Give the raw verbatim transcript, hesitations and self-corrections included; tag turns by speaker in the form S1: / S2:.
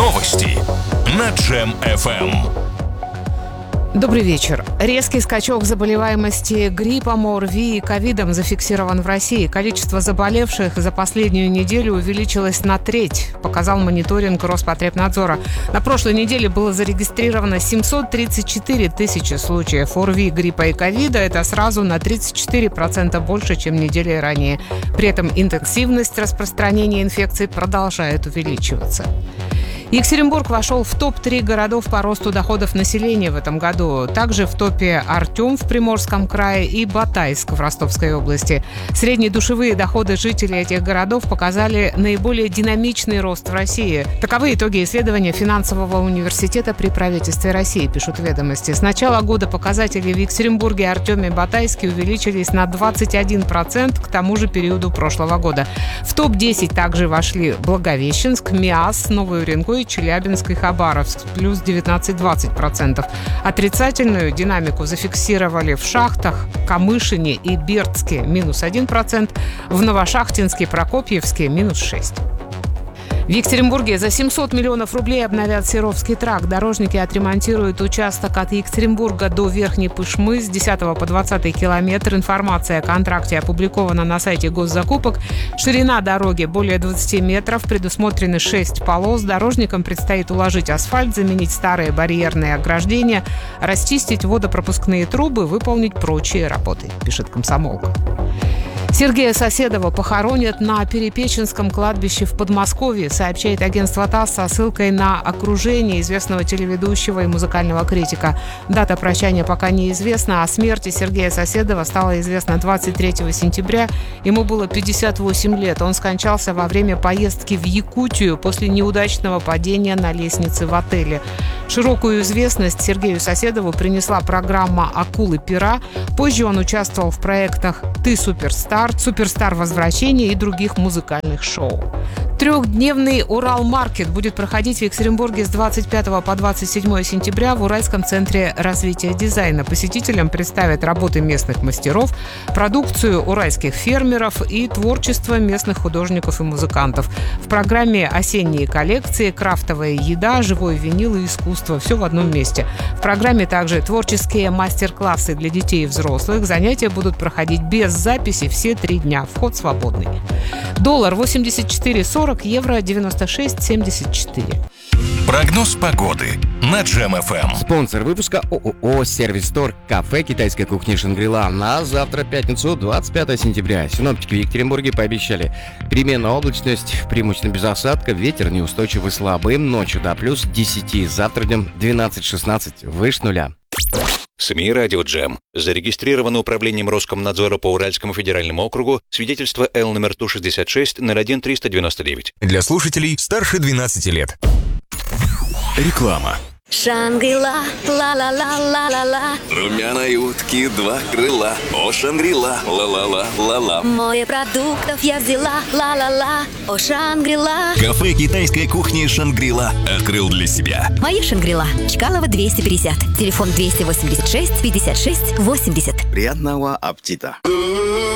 S1: Новости на Джем эф эм.
S2: Добрый вечер. Резкий скачок заболеваемости гриппом, ОРВИ и ковидом зафиксирован в России. Количество заболевших за последнюю неделю увеличилось на треть, показал мониторинг Роспотребнадзора. На прошлой неделе было зарегистрировано семьсот тридцать четыре тысячи случаев ОРВИ, гриппа и ковида. Это сразу на тридцать четыре процента больше, чем недели ранее. При этом интенсивность распространения инфекции продолжает увеличиваться. Екатеринбург вошел в топ три городов по росту доходов населения в этом году. Также в топе Артем в Приморском крае и Батайск в Ростовской области. Средние душевые доходы жителей этих городов показали наиболее динамичный рост в России. Таковы итоги исследования финансового университета при правительстве России, пишут «Ведомости». С начала года показатели в Екатеринбурге, Артеме и Батайске увеличились на двадцать один процент к тому же периоду прошлого года. В топ десять также вошли Благовещенск, Миасс, Новый Уренгой, Челябинск и Хабаровск, плюс девятнадцать-двадцать процентов. Отрицательную динамику зафиксировали в Шахтах, Камышине и Бердске, минус один процент, в Новошахтинске, Прокопьевске, минус шесть процентов. В Екатеринбурге за семьсот миллионов рублей обновят Серовский тракт. Дорожники отремонтируют участок от Екатеринбурга до Верхней Пышмы с десятого по двадцатый километр. Информация о контракте опубликована на сайте госзакупок. Ширина дороги более двадцати метров, предусмотрены шесть полос. Дорожникам предстоит уложить асфальт, заменить старые барьерные ограждения, расчистить водопропускные трубы, выполнить прочие работы, пишет «Комсомолка». Сергея Соседова похоронят на Перепеченском кладбище в Подмосковье, сообщает агентство ТАСС со ссылкой на окружение известного телеведущего и музыкального критика. Дата прощания пока неизвестна. О смерти Сергея Соседова стало известно двадцать третьего сентября. Ему было пятьдесят восемь лет. Он скончался во время поездки в Якутию после неудачного падения на лестнице в отеле. Широкую известность Сергею Соседову принесла программа «Акулы-пера». Позже он участвовал в проектах «Ты суперстар», «Суперстар возвращение» и других музыкальных шоу. Трехдневный Уралмаркет будет проходить в Екатеринбурге с двадцать пятого по двадцать седьмое сентября в Уральском центре развития дизайна. Посетителям представят работы местных мастеров, продукцию уральских фермеров и творчество местных художников и музыкантов. В программе осенние коллекции, крафтовая еда, живой винил и искусство. Все в одном месте. В программе также творческие мастер-классы для детей и взрослых. Занятия будут проходить без записи все три дня. Вход свободный. Доллар восемьдесят четыре сорок, евро девяносто шесть семьдесят четыре.
S1: Прогноз погоды на Джем эф эм.
S3: Спонсор выпуска ООО «Сервис Стор», кафе китайской кухни «Шангри-Ла». На завтра, пятницу, двадцать пятого сентября. Синоптики в Екатеринбурге пообещали переменную облачность, преимущественно без осадков, ветер неустойчивый слабый, ночью до плюс десяти, завтра днем двенадцать-шестнадцать, выше нуля.
S4: СМИ «Радио Джем». Зарегистрировано управлением Роскомнадзора по Уральскому федеральному округу свидетельство Л номер Ту шестьдесят шесть ноль один триста девяносто девять.
S1: Для слушателей старше двенадцати лет. Реклама.
S5: Шангри-Ла, ла-ла-ла-ла-ла-ла.
S6: Румяной утки два крыла. О, Шангри-Ла, ла-ла-ла-ла-ла.
S5: Море продуктов я взяла, ла-ла-ла. О, Шангри-Ла.
S6: Кафе китайской кухни «Шангри-Ла» открыл для себя.
S5: Моя Шангри-Ла. Чкалова двести пятьдесят. Телефон двести восемьдесят шесть пятьдесят шесть восемьдесят.
S6: Приятного аппетита.